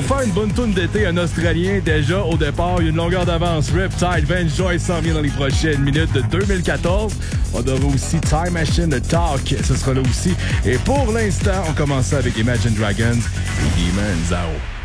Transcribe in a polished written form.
Pour faire une bonne tourne d'été, un Australien déjà au départ, il y a une longueur d'avance. Riptide, Vance Joyce s'en vient dans les prochaines minutes de 2014. On aura aussi Time Machine de Talk, ce sera là aussi. Et pour l'instant, on commence avec Imagine Dragons et Demons Out.